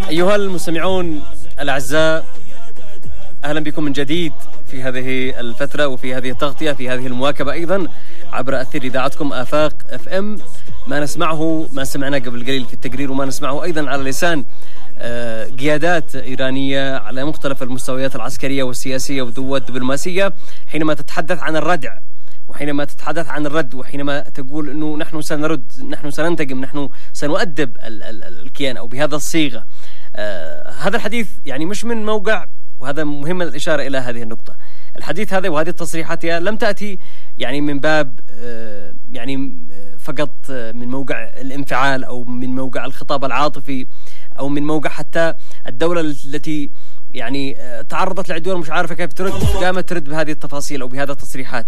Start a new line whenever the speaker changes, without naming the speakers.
أيها المستمعون الأعزاء، أهلا بكم من جديد في هذه الفترة وفي هذه التغطية في هذه المواكبة أيضا عبر أثير إذاعتكم آفاق FM. ما نسمعه ما سمعنا قبل قليل في التقرير وما نسمعه أيضا على لسان قيادات إيرانية على مختلف المستويات العسكرية والسياسية والدبلوماسية حينما تتحدث عن الردع وحينما تتحدث عن الرد وحينما تقول أنه نحن سنرد، نحن سننتقم، نحن سنؤدب الكيان أو بهذا الصيغة. هذا الحديث يعني مش من موقع، وهذا مهم الإشارة إلى هذه النقطة. الحديث هذا وهذه التصريحات لم تأتي يعني من باب يعني فقط من موقع الانفعال أو من موقع الخطاب العاطفي أو من موقع حتى الدولة التي يعني تعرضت لعدوان مش عارفة كيف ترد قامت ترد بهذه التفاصيل أو بهذه التصريحات.